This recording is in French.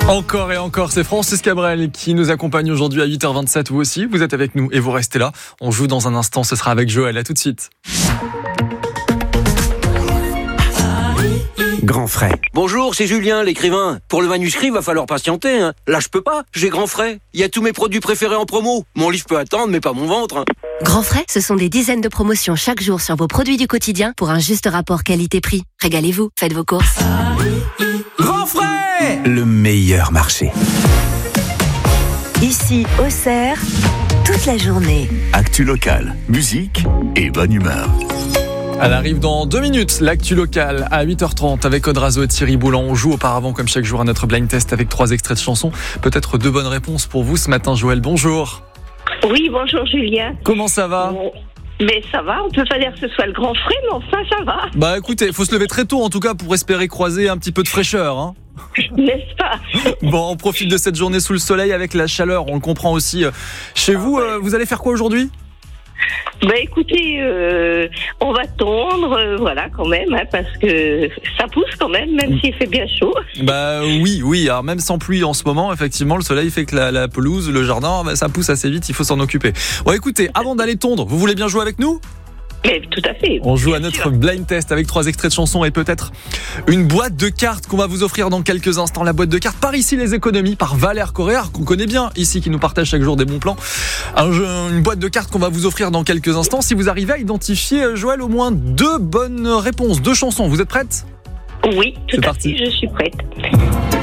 Encore et encore, c'est Francis Cabrel qui nous accompagne aujourd'hui à 8h27. Vous aussi, vous êtes avec nous et vous restez là. On joue dans un instant, ce sera avec Joël. À tout de suite. Grand frais. Bonjour, c'est Julien, l'écrivain. Pour le manuscrit, va falloir patienter. Là, je peux pas. J'ai Grand frais. Il y a tous mes produits préférés en promo. Mon livre peut attendre, mais pas mon ventre. Grand frais, ce sont des dizaines de promotions chaque jour sur vos produits du quotidien pour un juste rapport qualité-prix. Régalez-vous, faites vos courses. Grand frais, le meilleur marché. Ici, Auxerre, toute la journée. Actu locale, musique et bonne humeur. Elle arrive dans 2 minutes, l'actu locale à 8h30 avec Odrazo et Thierry Boulan. On joue auparavant comme chaque jour à notre blind test avec 3 extraits de chansons. Peut-être 2 bonnes réponses pour vous ce matin. Joël, bonjour. Oui, bonjour Julien. Comment ça va ? Mais ça va, on peut pas dire que ce soit le grand frais, mais enfin ça va. Bah écoutez, il faut se lever très tôt en tout cas pour espérer croiser un petit peu de fraîcheur, hein. N'est-ce pas ? Bon, on profite de cette journée sous le soleil avec la chaleur, on le comprend aussi. Chez vous, vous allez faire quoi aujourd'hui ? Bah écoutez, on va tondre, voilà quand même, parce que ça pousse quand même s'il fait bien chaud. Bah oui, alors même sans pluie en ce moment, effectivement, le soleil fait que la pelouse, le jardin, ça pousse assez vite, il faut s'en occuper. Bon écoutez, avant d'aller tondre, vous voulez bien jouer avec nous ? Mais tout à fait. On joue à notre blind test avec 3 extraits de chansons et peut-être une boîte de cartes qu'on va vous offrir dans quelques instants. La boîte de cartes par ici les économies, par Valère Coréard, qu'on connaît bien ici, qui nous partage chaque jour des bons plans. Une boîte de cartes qu'on va vous offrir dans quelques instants. Si vous arrivez à identifier, Joël, au moins 2 bonnes réponses, 2 chansons. Vous êtes prête ? Oui, tout C'est à parti. fait, je suis prête.